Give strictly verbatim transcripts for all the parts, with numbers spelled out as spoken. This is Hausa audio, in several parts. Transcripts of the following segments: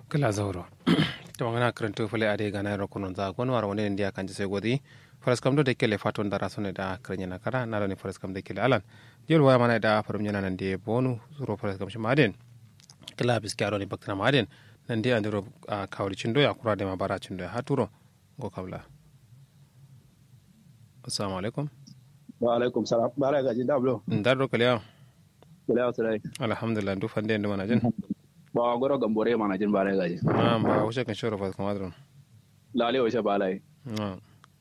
kala zauro to ngana kranto fele ade gana ro kono za gon war wonen dia kanje se godi faras kam do de kele faton dara sone da krenya na kara na ni faras kam de kele alan jol wa mana da farum nyana nan de bonu suro faras kam shi maden kala biskaro ni bakna maden nan de andiro kawri cindo ya kura de ma bara cindo ya haturo go kabla assalamu alaikum wa alaikum salam bara gaji dablo ndaro kale kale sai alhamdulillah du fande ndo mana jen ba goro gambore mana jin bare gaji ah ba ushe kan shoro fas kamadron lale washe balai ah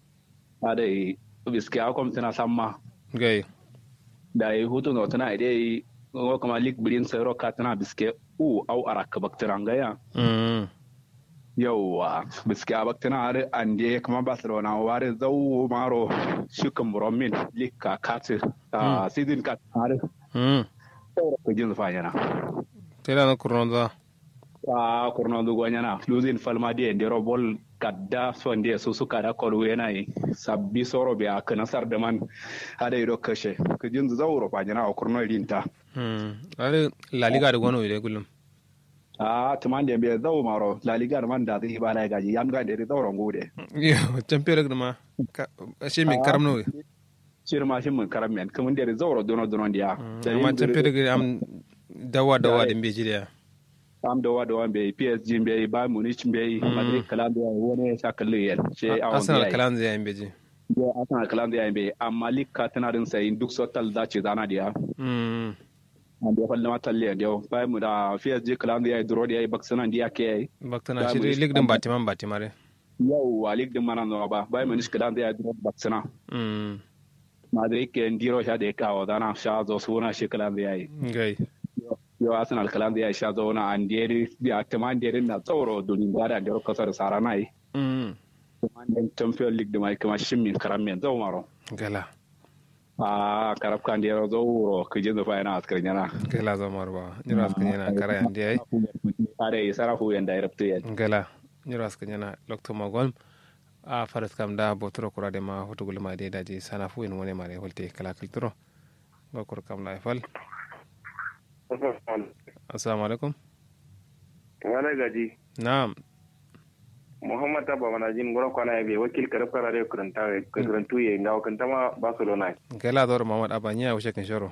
ade biski akom tana samma gai da yi hutu no tana ide ngo kama lik bilin sayro ka tana biske u au araka bakteranga ya mm yawa biski abaktana are ande kama barcelona ware zawo maro shukan bromin lik ka kate a season ka are mm ko jin fanyana tela no kurnoza a kurno du gonyana losing falma de ndero bol kadda sonde so suka da kolu yana yi sabbi soro be akana sar da man hada ido kashe ko jin zawro fanyana a kurno rinta mm ale la liga de gono ile gulum a tuman da be zawo maro la liga man da zai ba la gaji yam ga da zawron gode yo champion ma shi min karamno shirma shi mun karam men kuma da zawro dono dono dia amma champion am dawa dawa din be jiriya am dawa dawa be P S G be Bayern Munich be Madrid kalandu woni sha kallu yel she awon Arsenal kalandu ya be ji ya Arsenal kalandu ya be amma likka tana din sai duk sotal da ce zana dia mm an da fallan matalle da Bayern mu da P S G kalandu ya duro da baksana dia ke baktana shi lig din batiman batimare yau wa lig din mana no ba Bayern Munich kalandu ya duro baksana mm Madrid ke ndiro sha da kawo dana sha zo suna shi kalandu ya yi gai yau Arsenal kalan da ya sha zauna an deri da taman deri na tsoro domin ba da da kasar sara nai mm taman da Champions League da mai kuma shin min karam men zo maro gala a karab kan da zo wuro ku je zufa yana askar yana gala zo marba nyiro askar yana kara yande ai are sarafu yanda ya rabtu yan gala nyiro askar yana lokto magol a faras kam da botoro kura de ma hotugul ma de daji sana fu en wone mare holte kala kiltro go kor kam la fal assalamu alaikum wala gaji na'am muhammad tabba mana jin gora kwana be wakil karab kara de kuranta kurantu ye ngaw kan tama barcelona gela dor muhammad abanya ushe kan shoro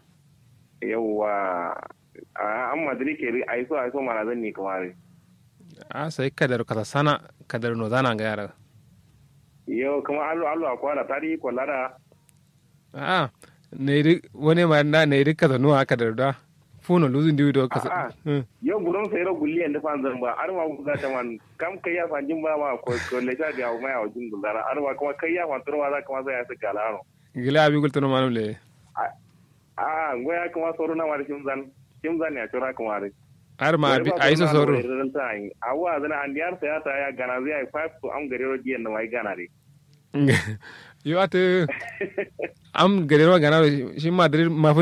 yawa a amma madrid ke ai so ai so mana zan ni kamar a sai kadar kasa sana kadar no zana ga yara yo kuma allo allo akwala tari ko lara a ne wani ma na ne rika da nuwa kadar da funo losing diwi do kasa yo buron sai ro gulli en defan zan ba arwa ku za ta man kam kai ya fanjin ba ma ko ko le ta ga mai a wajin dara arwa kuma kai ya fantur ma za kuma sai ya saka laro gila abi gulto no manum le a ngoya kuma soro na mari shimzan shimzan ya tura kuma ri har ma abi aiso soro awa zana an diyar sai ya ta ya gana zai five to am gare ro diyan na mai gana ri yo ate am gare ro gana shi madrid ma